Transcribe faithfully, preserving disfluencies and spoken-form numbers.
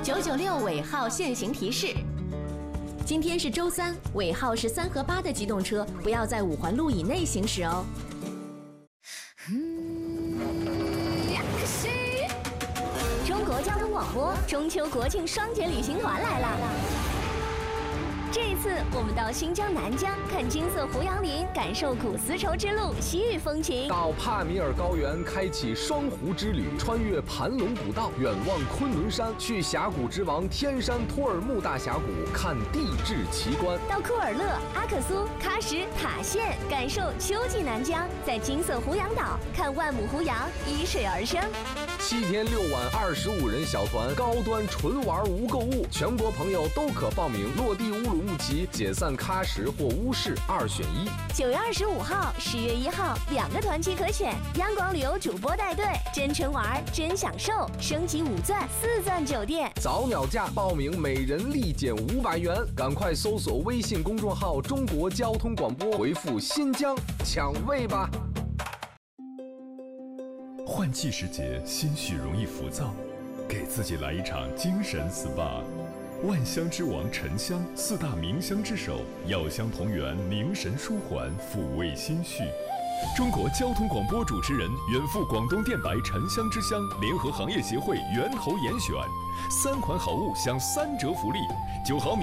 九九六尾号限行提示。今天是周三，尾号是三和八的机动车不要在五环路以内行驶哦。中国交通广播中秋国庆双节旅行团来了。这一次，我们到新疆南疆看金色胡杨林，感受古丝绸之路西域风情； 到帕米尔高原开启双湖之旅，穿越盘龙古道，远望昆仑山，去峡谷之王天山托尔木大峡谷看地质奇观； 到库尔勒、阿克苏、喀什、塔县，感受秋季南疆，在金色胡杨岛看万亩胡杨依水而生。 七天六晚，二十五人小团，高端纯玩无购物，全国朋友都可报名。落地乌鲁木齐，解散喀什或乌市，二选一。 九月二十五号、十月一号，两个团期可选。央广旅游主播带队，真纯玩真享受，升级五钻、四钻酒店， 早鸟价报名，每人立减五百元。赶快搜索微信公众号“中国交通广播”，回复“新疆”抢位吧。 换季时节，心绪容易浮躁，给自己来一场精神 S P A。万香之王沉香，四大名香之首，药香同源，凝神舒缓，抚慰心绪。中国交通广播主持人，远赴广东电白沉香之乡，联合行业协会源头严选，三款好物享三折福利，九毫米。